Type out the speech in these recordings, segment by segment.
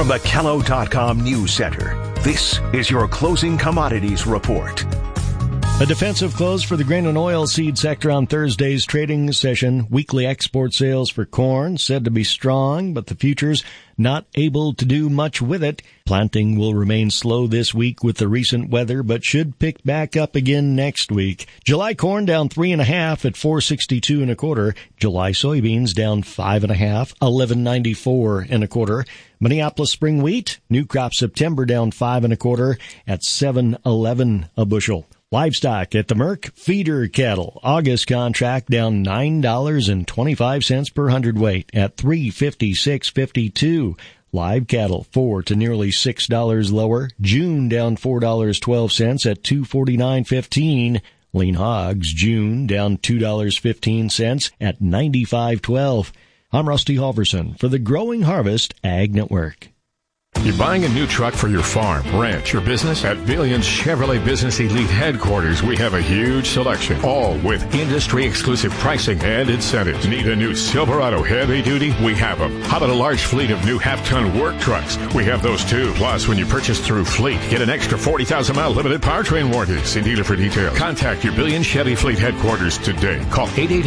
From the Kello.com News Center, this is your closing commodities report. A defensive close for the grain and oilseed sector on Thursday's trading session. Weekly export sales for corn said to be strong, but the futures not able to do much with it. Planting will remain slow this week with the recent weather, but should pick back up again next week. July corn down 3.5 at $4.6225. July soybeans down 5.5, $11.9425. Minneapolis spring wheat, new crop September down 5.25 at $7.11 a bushel. Livestock at the Merck, feeder cattle, August contract down $9.25 per hundredweight at $356.52. Live cattle, 4 to nearly $6 lower. June down $4.12 at $249.15. Lean hogs, June down $2.15 at $95.12. I'm Rusty Halverson for the Growing Harvest Ag Network. You're buying a new truck for your farm, ranch, or business? At Billions Chevrolet Business Elite Headquarters, we have a huge selection, all with industry-exclusive pricing and incentives. Need a new Silverado heavy duty? We have them. How about a large fleet of new half-ton work trucks? We have those too. Plus, when you purchase through Fleet, get an extra 40,000-mile limited powertrain warranty. See dealer for details. Contact your Billions Chevy Fleet Headquarters today. Call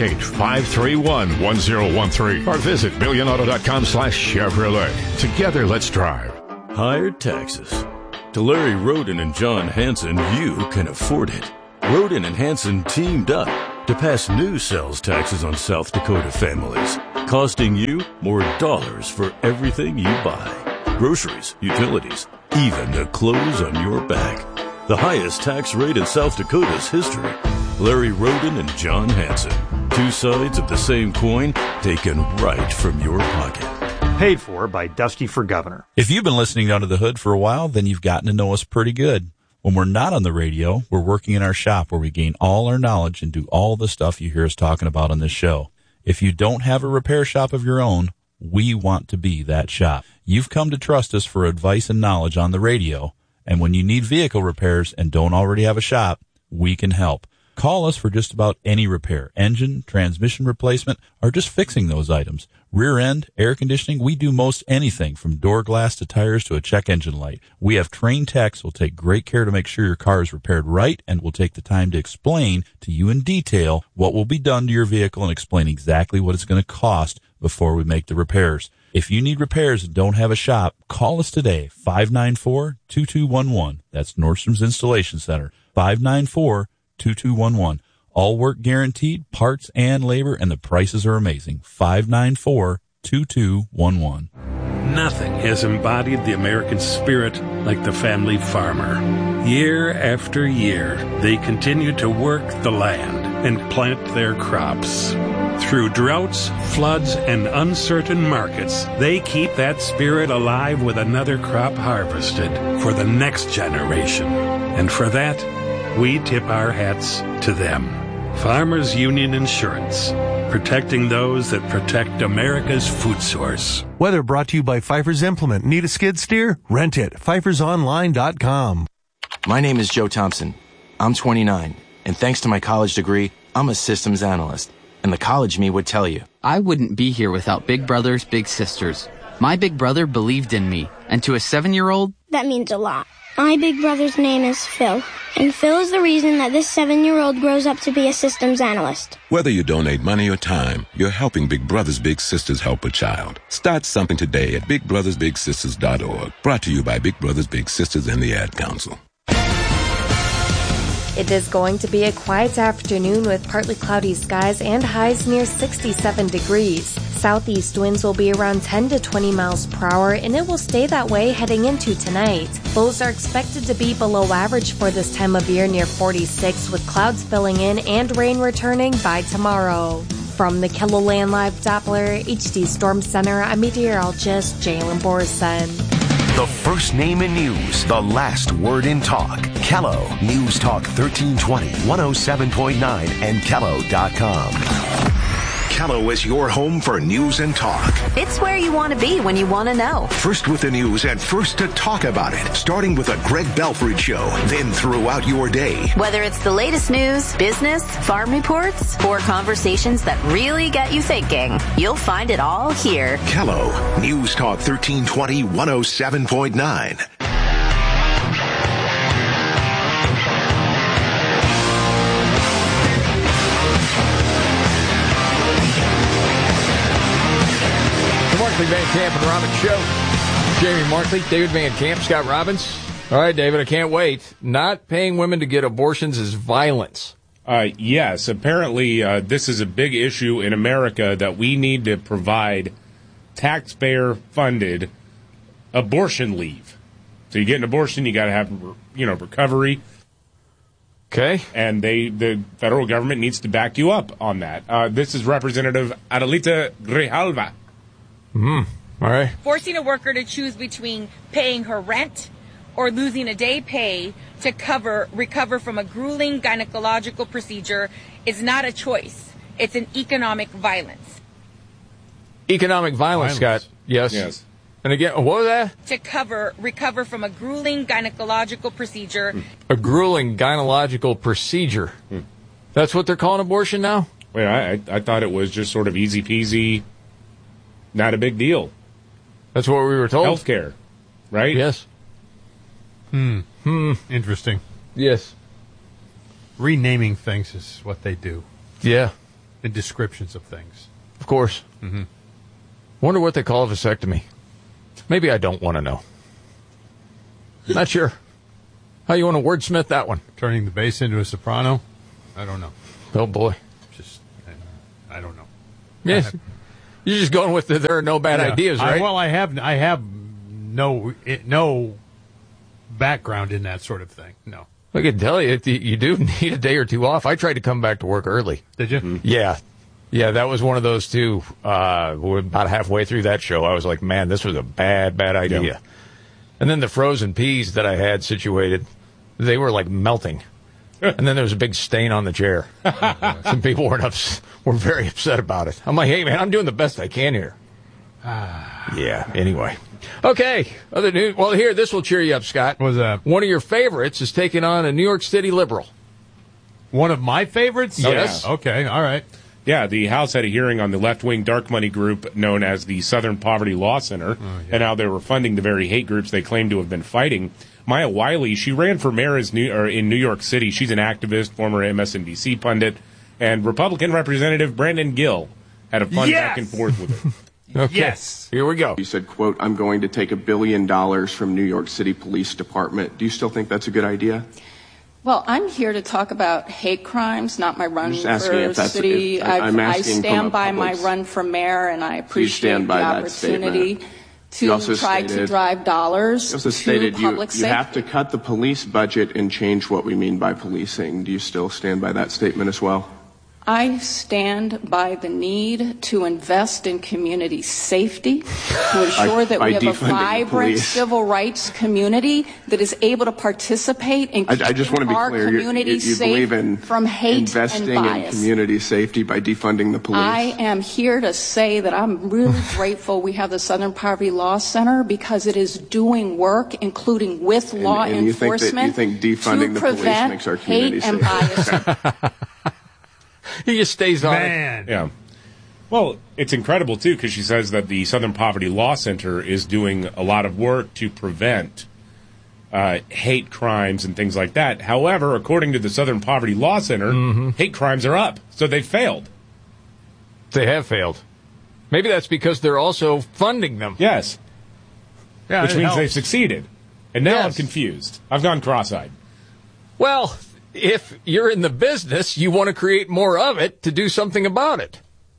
888-531-1013 or visit billionauto.com/Chevrolet. Together, let's drive. Higher taxes. To Larry Roden and John Hanson, you can afford it. Roden and Hanson teamed up to pass new sales taxes on South Dakota families, costing you more dollars for everything you buy. Groceries, utilities, even the clothes on your back. The highest tax rate in South Dakota's history. Larry Roden and John Hanson. Two sides of the same coin taken right from your pocket. Paid for by Dusty for Governor. If you've been listening Under the Hood for a while, then you've gotten to know us pretty good. When we're not on the radio, we're working in our shop where we gain all our knowledge and do all the stuff you hear us talking about on this show. If you don't have a repair shop of your own, we want to be that shop. You've come to trust us for advice and knowledge on the radio, and when you need vehicle repairs and don't already have a shop, we can help. Call us for just about any repair, engine, transmission replacement, or just fixing those items. Rear end, air conditioning, we do most anything from door glass to tires to a check engine light. We have trained techs who will take great care to make sure your car is repaired right and will take the time to explain to you in detail what will be done to your vehicle and explain exactly what it's going to cost before we make the repairs. If you need repairs and don't have a shop, call us today, 594-2211. That's Nordstrom's Installation Center, 594-2211. All work guaranteed, parts and labor, and the prices are amazing. 594-2211. Nothing has embodied the American spirit like the family farmer. Year after year, they continue to work the land and plant their crops. Through droughts, floods, and uncertain markets, they keep that spirit alive with another crop harvested for the next generation. And for that, we tip our hats to them. Farmers Union Insurance, protecting those that protect America's food source. Weather brought to you by Pfeiffer's Implement. Need a skid steer? Rent it. PfeiffersOnline.com. My name is Joe Thompson. I'm 29, and thanks to my college degree, I'm a systems analyst. And the college me would tell you, I wouldn't be here without Big Brothers Big Sisters. My big brother believed in me, and to a 7-year-old, that means a lot. My big brother's name is Phil, and Phil is the reason that this 7-year-old grows up to be a systems analyst. Whether you donate money or time, you're helping Big Brothers Big Sisters help a child. Start something today at BigBrothersBigSisters.org. Brought to you by Big Brothers Big Sisters and the Ad Council. It is going to be a quiet afternoon with partly cloudy skies and highs near 67 degrees. Southeast winds will be around 10 to 20 miles per hour, and it will stay that way heading into tonight. Lows are expected to be below average for this time of year near 46, with clouds filling in and rain returning by tomorrow. From the KELOLAND Live Doppler HD Storm Center, I'm meteorologist Jalen Borson. The first name in news, the last word in talk. Kello News Talk 1320, 107.9, and Kello.com. Kello is your home for news and talk. It's where you want to be when you want to know. First with the news and first to talk about it. Starting with the Greg Belford Show, then throughout your day. Whether it's the latest news, business, farm reports, or conversations that really get you thinking, you'll find it all here. Kello, News Talk 1320 107.9. Markley, Van Camp, and Robbins Show. Jamie Markley, David Van Camp, Scott Robbins. All right, David, I can't wait. Not paying women to get abortions is violence. Yes, apparently this is a big issue in America that we need to provide taxpayer-funded abortion leave. So you get an abortion, you got to have, recovery. Okay. And the federal government needs to back you up on that. This is Representative Adelita Grijalva. All right. Forcing a worker to choose between paying her rent or losing a day pay to recover from a grueling gynecological procedure is not a choice. It's an economic violence. Economic violence, Scott. Yes. Yes. And again, what was that? To recover from a grueling gynecological procedure. A grueling gynecological procedure. That's what they're calling abortion now? Wait, I thought it was just sort of easy peasy, not a big deal. That's what we were told. Healthcare, right? Yes. Interesting. Yes. Renaming things is what they do. Yeah. The descriptions of things. Of course. Mm-hmm. Wonder what they call a vasectomy. Maybe I don't want to know. Not sure. How you want to wordsmith that one? Turning the bass into a soprano? I don't know. Oh, boy. I don't know. Yes. You're just going with there are no bad ideas, right? I have no background in that sort of thing. No. I can tell you, you do need a day or two off. I tried to come back to work early. Did you? Mm-hmm. Yeah. Yeah, that was one of those too. We're about halfway through that show. I was like, man, this was a bad idea. Yeah. And then the frozen peas that I had situated, they were like melting. And then there was a big stain on the chair. Some people were very upset about it. I'm like, hey, man, I'm doing the best I can here. Yeah, anyway. Okay, other news. Well, here, this will cheer you up, Scott. What's that? One of your favorites is taking on a New York City liberal. One of my favorites? Yes. Yeah. Okay, all right. Yeah, the House had a hearing on the left-wing dark money group known as the Southern Poverty Law Center, and how they were funding the very hate groups they claim to have been fighting. Maya Wiley, she ran for mayor in New York City. She's an activist, former MSNBC pundit, and Republican Representative Brandon Gill had a fun back and forth with her. Okay. Yes. Here we go. You said, quote, I'm going to take $1 billion from New York City Police Department. Do you still think that's a good idea? Well, I'm here to talk about hate crimes, not my run for city. I stand by my run for mayor, and I appreciate the opportunity to try to drive dollars to public safety. You have to cut the police budget and change what we mean by policing. Do you still stand by that statement as well? I stand by the need to invest in community safety, to ensure that we have a vibrant civil rights community that is able to participate in keeping our community safe from hate and bias. Investing in community safety by defunding the police? I am here to say that I'm really grateful we have the Southern Poverty Law Center because it is doing work, including with law enforcement, you think defunding to the police prevent makes our community hate and safe? bias. He just stays on it. Yeah. Well, it's incredible, too, because she says that the Southern Poverty Law Center is doing a lot of work to prevent hate crimes and things like that. However, according to the Southern Poverty Law Center, hate crimes are up. So they've failed. They have failed. Maybe that's because they're also funding them. Yes. Yeah, which means helps. they've succeeded. And now I'm confused. I've gone cross-eyed. Well, if you're in the business, you want to create more of it to do something about it.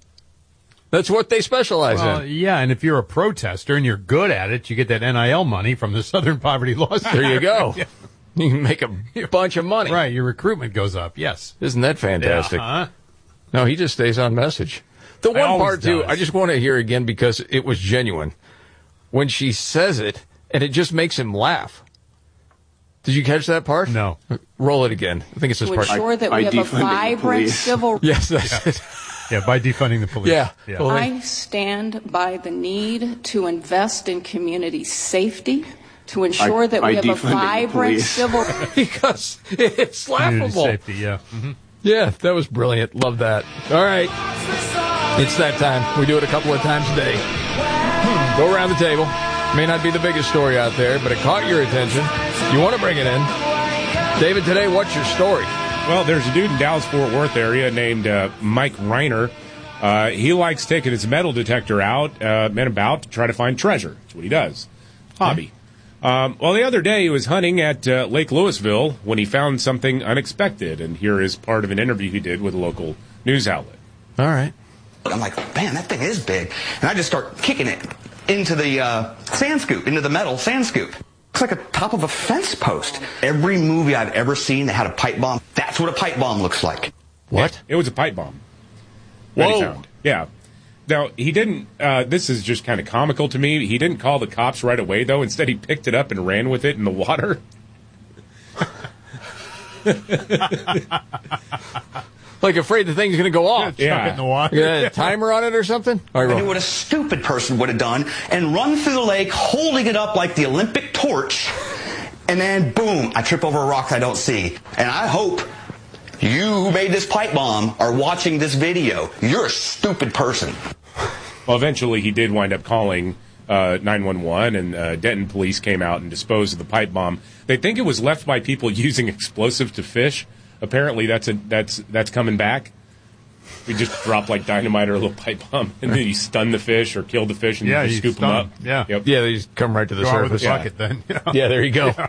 That's what they specialize in. Yeah, and if you're a protester and you're good at it, you get that NIL money from the Southern Poverty Law Center. There you go. Yeah. You can make a bunch of money. Right, your recruitment goes up, yes. Isn't that fantastic? Yeah, No, he just stays on message. The one part, too, I just want to hear again because it was genuine. When she says it, and it just makes him laugh. Did you catch that part? No. Roll it again. I think it's this part. To ensure that we have a vibrant civil... Yes, that's it. Yeah, by defunding the police. Yeah. I stand by the need to invest in community safety, to ensure that we have a vibrant civil... Because it's laughable. Community safety, yeah. Mm-hmm. Yeah, that was brilliant. Love that. All right. It's that time. We do it a couple of times a day. Go around the table. May not be the biggest story out there, but it caught your attention. You want to bring it in. David, today, what's your story? Well, there's a dude in Dallas-Fort Worth area named Mike Reiner. He likes taking his metal detector out and about to try to find treasure. That's what he does. Hobby. Well, the other day he was hunting at Lake Louisville when he found something unexpected, and here is part of an interview he did with a local news outlet. All right. I'm like, man, that thing is big. And I just start kicking it into the sand scoop, into the metal sand scoop. Looks like a top of a fence post. Every movie I've ever seen that had a pipe bomb, that's what a pipe bomb looks like. What? It was a pipe bomb. Whoa. He found. Yeah. Now, he didn't, this is just kind of comical to me. He didn't call the cops right away, though. Instead, he picked it up and ran with it in the water. Like afraid the thing's going to go off. Yeah. Stuck it in the water. You got a timer on it or something? I knew what a stupid person would have done and run through the lake holding it up like the Olympic torch, and then, boom, I trip over a rock I don't see. And I hope you who made this pipe bomb are watching this video. You're a stupid person. Well, eventually he did wind up calling 911, and Denton police came out and disposed of the pipe bomb. They think it was left by people using explosive to fish. Apparently that's coming back. We just drop like dynamite or a little pipe bomb, and then you stun the fish or kill the fish, and you just scoop them up. Yeah, yep. Yeah, they just come right to the surface. With the bucket, then. Yeah, there you go. Yeah.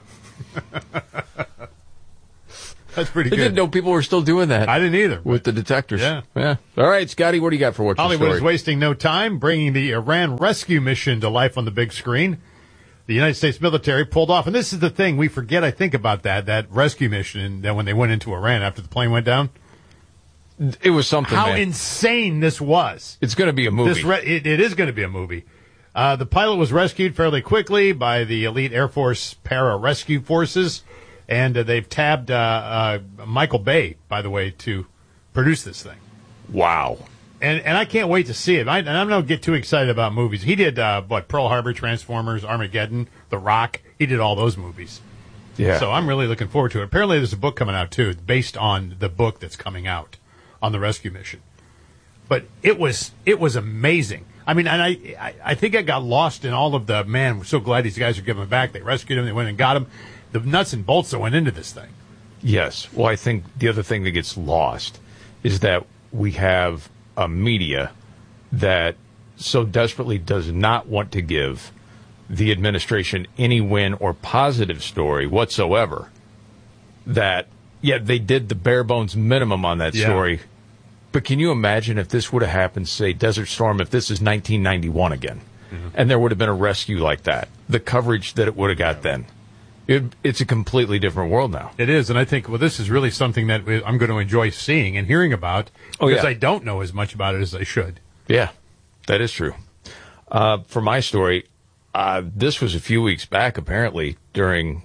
That's pretty I good. didn't know people were still doing that. I didn't either. With the detectors. Yeah. All right, Scotty, what do you got for what's your Hollywood story? is wasting no time bringing the Iran rescue mission to life on the big screen. The United States military pulled off, and this is the thing we forget, I think, about that rescue mission, and then when they went into Iran after the plane went down. It was something, How man. insane this was. It's going to be a movie. It is going to be a movie. The pilot was rescued fairly quickly by the elite Air Force para-rescue forces, and they've tabbed Michael Bay, by the way, to produce this thing. Wow. And I can't wait to see it. And I'm not get too excited about movies. He did, Pearl Harbor, Transformers, Armageddon, The Rock. He did all those movies. Yeah. So I'm really looking forward to it. Apparently there's a book coming out, too, based on the book that's coming out on the rescue mission. But it was amazing. I mean, and I think I got lost in all of the, man, we're so glad these guys are giving back. They rescued him. They went and got him. The nuts and bolts that went into this thing. Yes. Well, I think the other thing that gets lost is that we have a media that so desperately does not want to give the administration any win or positive story whatsoever that, they did the bare bones minimum on that story. But can you imagine if this would have happened, say, Desert Storm, if this is 1991 again, and there would have been a rescue like that, the coverage that it would have got then? It's a completely different world now. It is, and I think, this is really something that I'm going to enjoy seeing and hearing about because I don't know as much about it as I should. Yeah, that is true. For my story, this was a few weeks back, apparently, during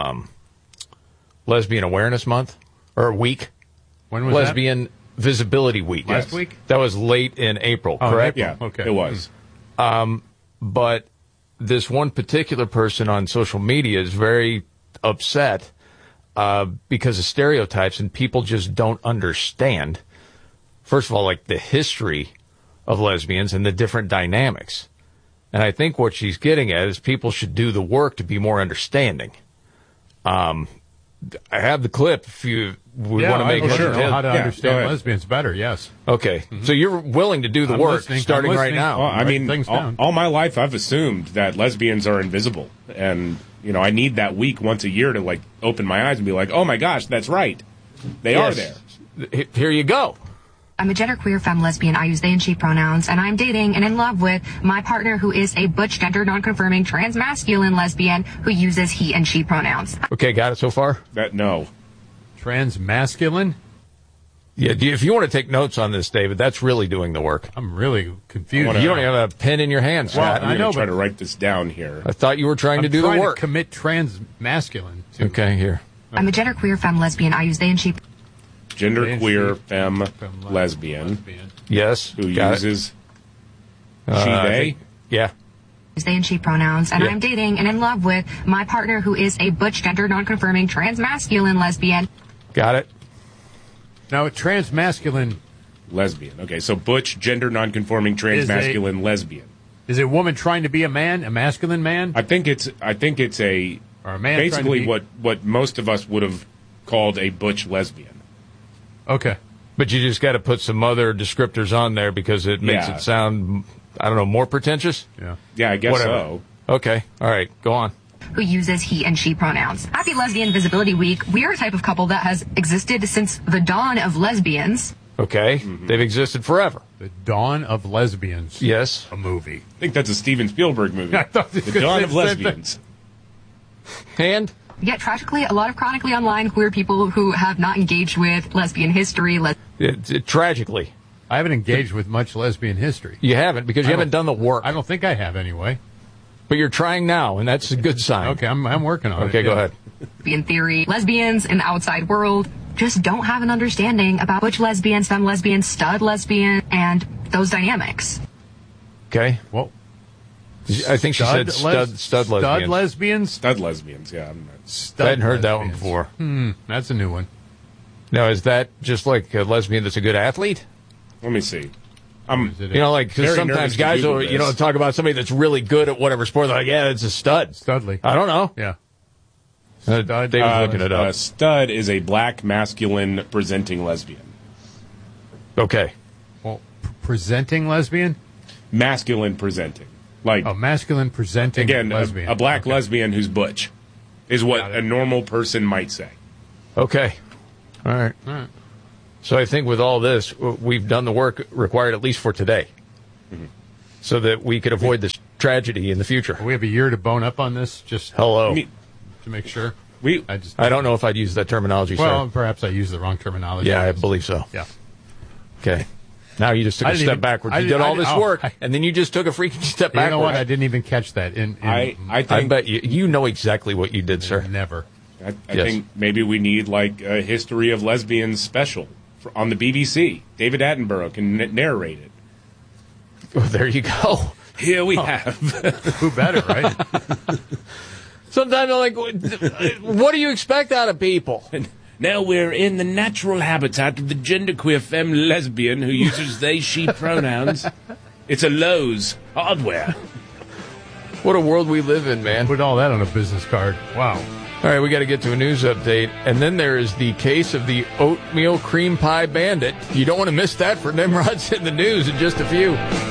Lesbian Awareness Month, or Week. When was Lesbian Visibility Week. Last week? That was late in April, correct? Yeah, okay. It was. But this one particular person on social media is very upset because of stereotypes, and people just don't understand, first of all, like the history of lesbians and the different dynamics. And I think what she's getting at is people should do the work to be more understanding. I have the clip if you would want to make it. Sure. How to understand lesbians better, yes. Okay. So you're willing to do the work starting right now. Well, I mean, all my life I've assumed that lesbians are invisible. And, I need that week once a year to, open my eyes and be like, oh, my gosh, that's right. They are there. Here you go. I'm a genderqueer femme lesbian. I use they and she pronouns, and I'm dating and in love with my partner who is a butch gender non-confirming transmasculine lesbian who uses he and she pronouns. Okay, got it so far? No. Transmasculine? Yeah, if you want to take notes on this, David, that's really doing the work. I'm really confused. You don't even have a pen in your hand, Scott. Well, I know, try to write this down here. I thought you were trying to do the work. To commit transmasculine. Okay, here. I'm a genderqueer femme lesbian. I use they and she. Genderqueer femme lesbian. Yes. Who uses she, they? Yeah. They and she pronouns, and Yeah. I'm dating and in love with my partner who is a butch, gender, non-confirming, transmasculine lesbian. Got it. Now, transmasculine... Lesbian. Okay, so butch, gender nonconforming, transmasculine, lesbian. Is it a woman trying to be a man, a masculine man? I think it's a or a man basically trying to be... what most of us would have called a butch lesbian. Okay. But you just got to put some other descriptors on there because it makes it sound, I don't know, more pretentious? Yeah, I guess Whatever. so. Okay. All right. Go on. Who uses he and she pronouns. Happy Lesbian Visibility Week. We are a type of couple that has existed since the dawn of lesbians. Okay. They've existed forever. The Dawn of Lesbians. Yes. A movie. I think that's a Steven Spielberg movie. I thought The Dawn of Lesbians. And? Yet, tragically, a lot of chronically online queer people who have not engaged with lesbian history. Tragically. I haven't engaged with much lesbian history. You haven't because you haven't done the work. I don't think I have anyway. But you're trying now, and that's a good sign. Okay, I'm working on it. Okay, go ahead. In theory, lesbians in the outside world just don't have an understanding about butch lesbians, femme lesbian, stud lesbian, and those dynamics. Okay. Well, I think she said stud lesbians. Stud lesbians? Stud lesbians, yeah. I hadn't heard that one before. That's a new one. Now, is that just like a lesbian that's a good athlete? Let me see. You know, like, because sometimes guys will, you know, talk about somebody that's really good at whatever sport. They're like, yeah, it's a stud. Studly. I don't know. Yeah. David's looking it up. Stud is a black, masculine, presenting lesbian. Okay. Well, presenting lesbian? Masculine presenting. Like, masculine presenting again, lesbian. a black lesbian who's butch is what a normal person might say. Okay. All right. So I think with all this, we've done the work required at least for today, so that we could avoid this tragedy in the future. We have a year to bone up on this. Just hello to make sure. I don't know if I'd use that terminology. Well, sir. perhaps I used the wrong terminology. Yeah, I believe so. Yeah. Okay. Now you just took a step backwards. You did all this work, and then you just took a freaking step backwards. You know what? I didn't even catch that. I bet you know exactly what you did, sir. Never. I think maybe we need like a history of lesbians special on the BBC. David Attenborough can narrate it. Oh, there you go. Here we have. Who better, right? Sometimes I'm like, what do you expect out of people? Now we're in the natural habitat of the genderqueer femme lesbian who uses they, she pronouns. It's a Lowe's hardware. What a world we live in, man. Put all that on a business card. Wow. All right, we got to get to a news update. And then there is the case of the oatmeal cream pie bandit. You don't want to miss that for Nimrod's in the news in just a few.